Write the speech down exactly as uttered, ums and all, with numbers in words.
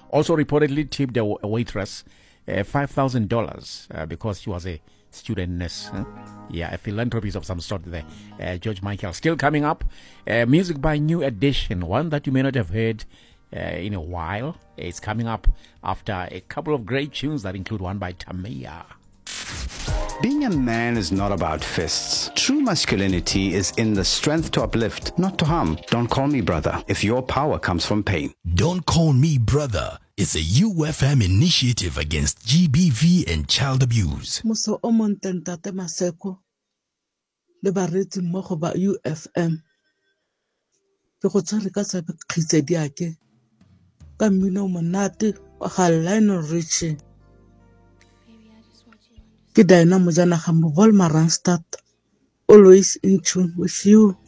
Also reportedly tipped a, a waitress uh, five thousand dollars uh, because she was a student nurse. Huh? Yeah, a philanthropist of some sort there. Uh, George Michael. Still coming up, uh, music by New Edition, one that you may not have heard uh, in a while. It's coming up after a couple of great tunes that include one by Tamia. Being a man is not about fists. True masculinity is in the strength to uplift, not to harm. Don't call me brother if your power comes from pain. Don't Call Me Brother is a U F M initiative against G B V and child abuse. Muso o montentate Maseko le baretsi mmogo ba U F M. Ke go tshware ka tsa khitsedi ake ka mmino monate wa ga Lionel Richie. Ke Diana Mojana ga mo Vol Maranstad, always in tune with you.